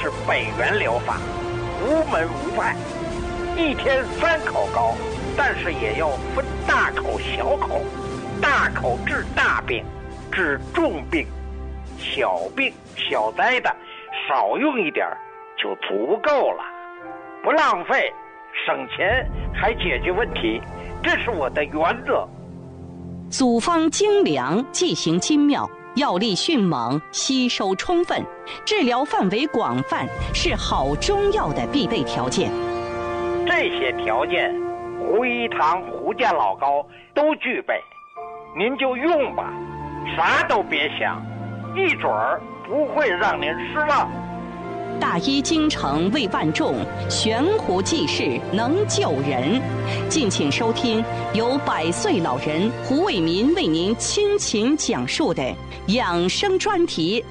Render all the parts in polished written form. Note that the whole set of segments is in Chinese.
是北元疗法，无门无派，一天3口膏，但是也要分大口小口，大口治大病，治重病，小病小灾的少用一点就足够了，不浪费，省钱还解决问题，这是我的原则。 组方精良，剂型精妙，药力迅猛，吸收充分，治疗范围广泛，是好中药的必备条件。 这些条件，胡一堂、胡家老膏都具备，您就用吧，啥都别想，一准儿不会让您失望。 大医精诚为万众，悬壶济世能救人。敬请收听由100岁老人胡伟民为您倾情讲述的养生专题。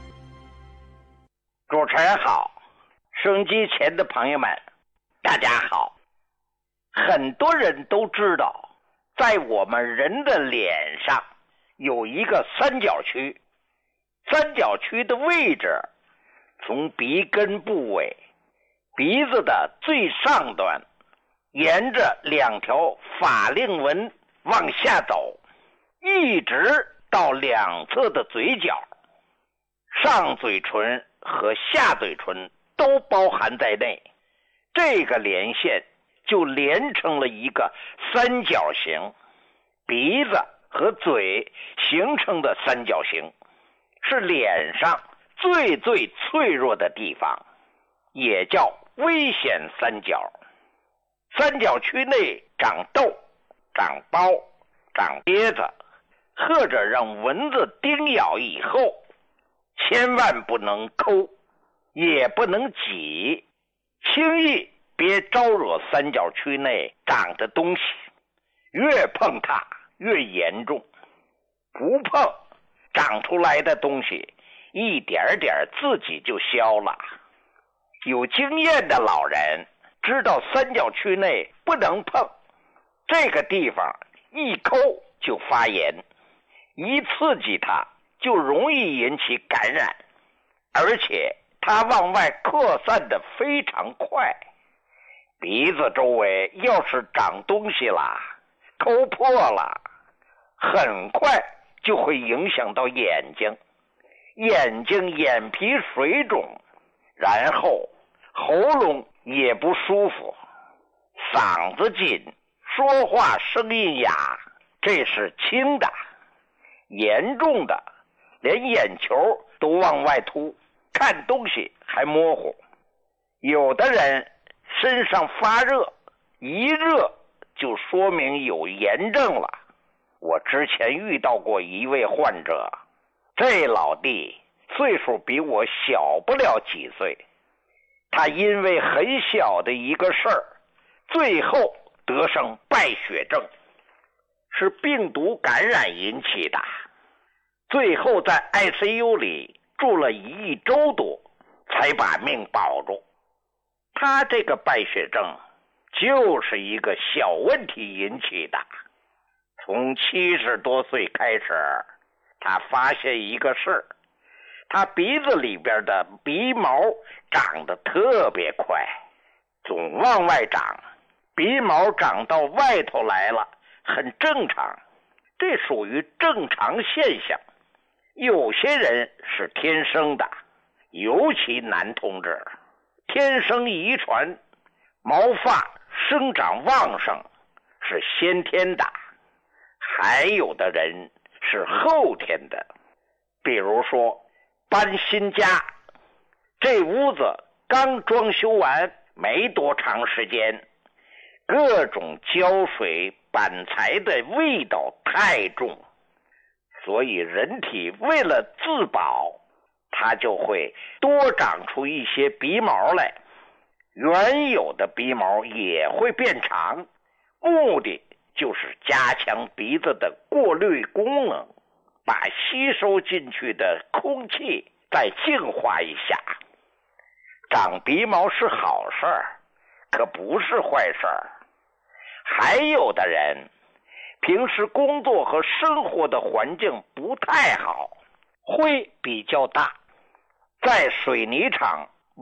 主持人好，收音机前的朋友们大家好。很多人都知道，在我们人的脸上有一个三角区，三角区的位置从鼻根部位，鼻子的最上端，沿着2条法令纹往下走，一直到2侧的嘴角，上嘴唇和下嘴唇都包含在内，这个连线就连成了一个三角形，鼻子和嘴形成的三角形，是脸上最脆弱的地方，也叫危险三角。三角区内长痘、长包、长疖子，或者让蚊子叮咬以后，千万不能抠，也不能挤，轻易别招惹三角区内长的东西，越碰它越严重。不碰，长出来的东西一点点自己就消了。有经验的老人知道三角区内不能碰，这个地方一抠就发炎，一刺激它就容易引起感染，而且它往外扩散得非常快。鼻子周围要是长东西了，抠破了，很快就会影响到眼睛，眼皮水肿，然后喉咙也不舒服，嗓子紧，说话声音哑，这是轻的。严重的连眼球都往外凸，看东西还模糊。有的人身上发热，一热就说明有炎症了。我之前遇到过一位患者，这老弟岁数比我小不了几岁，他因为很小的一个事儿，最后得上败血症，是病毒感染引起的，最后在 ICU 里住了1周多，才把命保住。他这个败血症就是一个小问题引起的。从70多岁开始，他发现一个事，他鼻子里边的鼻毛长得特别快，总往外长，鼻毛长到外头来了，很正常，这属于正常现象。有些人是天生的，尤其男同志，天生遗传，毛发生长旺盛，是先天的。还有的人是后天的，比如说搬新家，这屋子刚装修完没多长时间，各种胶水板材的味道太重，所以人体为了自保，它就会多长出一些鼻毛来，原有的鼻毛也会变长，目的就是加强鼻子的过滤功能，把吸收进去的空气再净化一下。长鼻毛是好事儿，可不是坏事儿。还有的人平时工作和生活的环境不太好，灰比较大，在水泥厂